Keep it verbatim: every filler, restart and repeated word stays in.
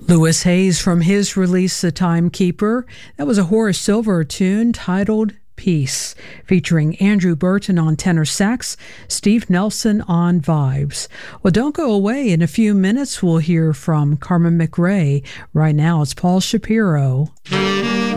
Louis Hayes from his release, The Timekeeper. That was a Horace Silver tune titled Peace, featuring Andrew Burton on tenor sax, Steve Nelson on vibes. Well, don't go away. In a few minutes, we'll hear from Carmen McRae. Right now, it's Paul Shapiro.